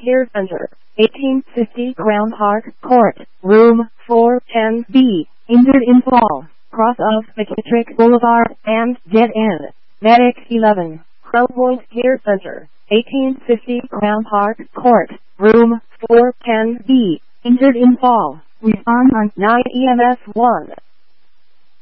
Care Center, 1850 Crown Park Court, Room 410B. Injured in fall, cross of McKittrick Boulevard and dead end. Medic 11, Crown Point Care Center, 1850 Crown Park Court, Room 410B. Injured in fall. Respond on 9 EMS 1.